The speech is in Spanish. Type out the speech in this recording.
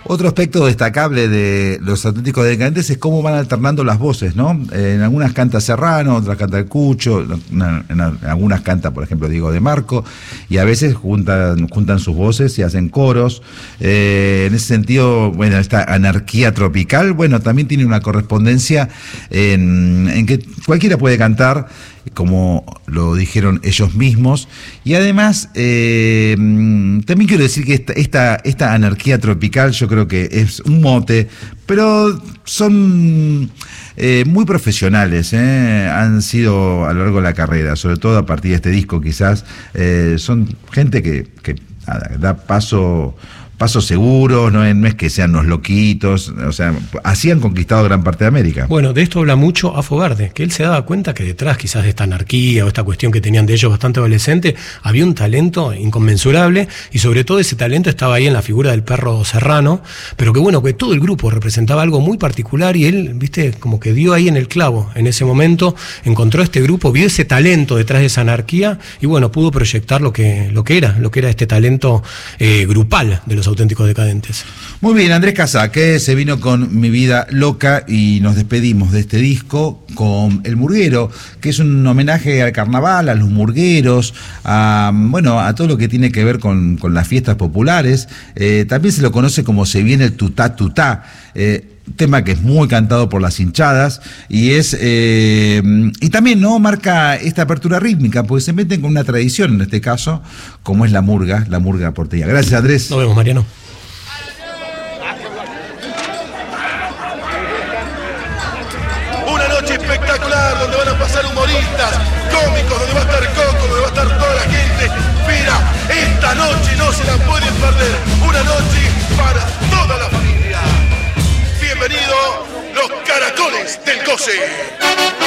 Otro aspecto destacable de Los Auténticos Decadentes es cómo van alternando las voces, ¿no? En algunas canta Serrano, otras canta el Cucho, en algunas canta, por ejemplo, Diego de Marco, y a veces juntan sus voces y hacen coros. En ese sentido, bueno, esta anarquía tropical, bueno, también tiene una correspondencia en que cualquiera puede cantar, como lo dijeron ellos mismos, y además también quiero decir que esta anarquía tropical yo creo que es un mote, pero son muy profesionales, han sido a lo largo de la carrera, sobre todo a partir de este disco quizás, son gente que da pasos seguros, no es que sean unos loquitos, o sea, así han conquistado gran parte de América. Bueno, de esto habla mucho Afo Verde, que él se daba cuenta que detrás quizás de esta anarquía o esta cuestión que tenían de ellos bastante adolescente, había un talento inconmensurable, y sobre todo ese talento estaba ahí en la figura del Perro Serrano, pero que bueno, que todo el grupo representaba algo muy particular, y él, viste, como que dio ahí en el clavo, en ese momento, encontró este grupo, vio ese talento detrás de esa anarquía, y bueno, pudo proyectar lo que era este talento grupal de Los Auténticos Decadentes. Muy bien, Andrés Casaque se vino con Mi Vida Loca y nos despedimos de este disco con El Murguero, que es un homenaje al carnaval, a los murgueros, a todo lo que tiene que ver con las fiestas populares. También se lo conoce como Se Viene el Tutá Tutá, tema que es muy cantado por las hinchadas, y también no marca esta apertura rítmica, porque se meten con una tradición en este caso, como es la murga porteña. Gracias, Andrés. Nos vemos, Mariano. Una noche espectacular donde van a pasar humoristas, cómicos, donde va a estar Coco, donde va a estar toda la gente. Mira, esta noche no se la pueden perder. Una noche para toda la familia. Bienvenido, los Caracoles del Coce.